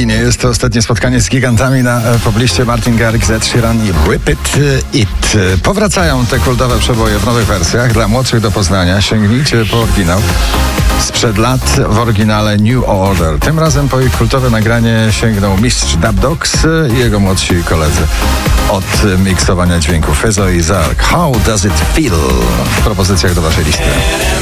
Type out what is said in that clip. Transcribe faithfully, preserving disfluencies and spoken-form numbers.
Berlinie. Jest to ostatnie spotkanie z gigantami na pobliście Martin Garrix, Ed Sheeran i Rip It It. Powracają te kultowe przeboje w nowych wersjach. Dla młodszych do poznania sięgnijcie po oryginał. Sprzed lat w oryginale New Order. Tym razem po ich kultowe nagranie sięgnął mistrz Dub Dogs i jego młodsi koledzy od miksowania dźwięków. Ezo i Zark. How does it feel? W propozycjach do waszej listy.